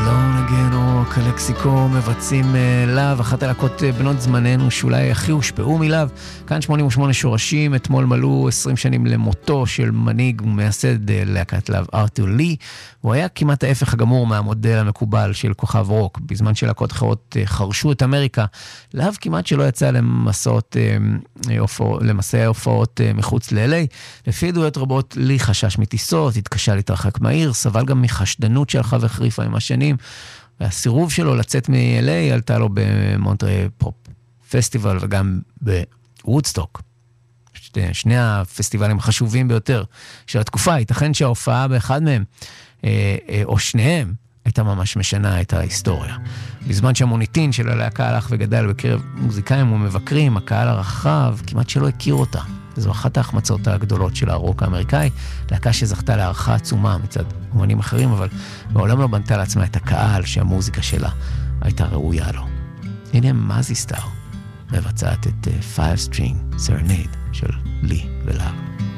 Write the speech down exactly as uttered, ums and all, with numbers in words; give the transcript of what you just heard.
Alone Again או קלקסיקו מבצעים לב, אחת הלהקות בנות זמננו שאולי הכי הושפעו מלב. כאן שמונים ושמונה שורשים, אתמול מלאו עשרים שנים למותו של מנהיג ומייסד להקת לב, ארתור לי. הוא היה כמעט ההפך הגמור מהמודל המקובל של כוכב רוק, בזמן שלהקות אחרות חרשו את אמריקה. לב כמעט שלא יצא למסעות, למסעי הופעות מחוץ ל-אל איי. לפי עדויות רבות, לי חשש מטיסות, התקשה להתרחק מהעיר, סבל גם מחשדנות שהלכה וחריפה עם השנים, והסירוב שלו לצאת מ-אל איי עלתה לו במונטרי פופ פסטיבל וגם בוודסטוק. שני, שני הפסטיבלים החשובים ביותר של התקופה. ייתכן שההופעה באחד מהם, או שניהם, הייתה ממש משנה את ההיסטוריה. בזמן שהמוניטין של הלהקה הלך וגדל בקרב מוזיקאים ומבקרים, הקהל הרחב כמעט שלא הכיר אותה. זו אחת ההחמצות הגדולות של הרוק האמריקאי, להקה שזכתה להערכה עצומה מצד אומנים אחרים, אבל בעולם לא בנתה לעצמה את הקהל שהמוזיקה שלה הייתה ראויה לו. הנה מזי סטאר מבצעת את Five String Serenade של לי ולב.